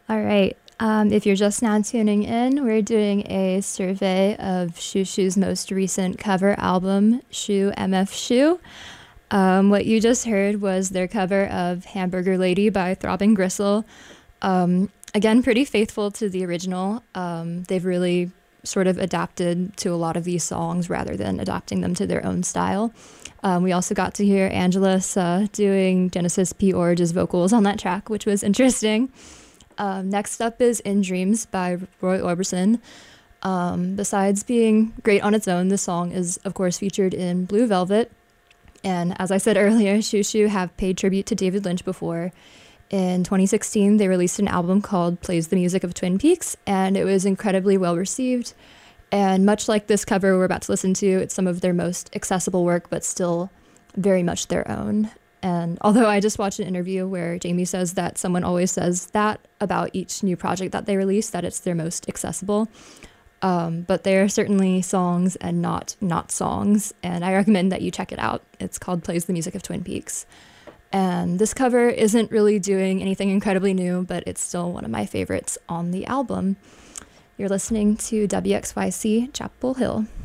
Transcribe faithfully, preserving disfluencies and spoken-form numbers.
All right. Um, if you're just now tuning in, we're doing a survey of Shoo Shoo's most recent cover album, Shoo M F Shoo. Um, what you just heard was their cover of Hamburger Lady by Throbbing Gristle. Um, again, pretty faithful to the original. Um, they've really sort of adapted to a lot of these songs rather than adapting them to their own style. Um, we also got to hear Angelus uh, doing Genesis P. Orge's vocals on that track, which was interesting. Um, next up is In Dreams by Roy Orbison. Um, besides being great on its own, the song is, of course, featured in Blue Velvet. And as I said earlier, Shoo Shoo have paid tribute to David Lynch before. In twenty sixteen, they released an album called Plays the Music of Twin Peaks, and it was incredibly well received. And much like this cover we're about to listen to, it's some of their most accessible work, but still very much their own. And although I just watched an interview where Jamie says that someone always says that about each new project that they release, that it's their most accessible. Um, but they are certainly songs and not not songs. And I recommend that you check it out. It's called Plays the Music of Twin Peaks. And this cover isn't really doing anything incredibly new, but it's still one of my favorites on the album. You're listening to W X Y C Chapel Hill.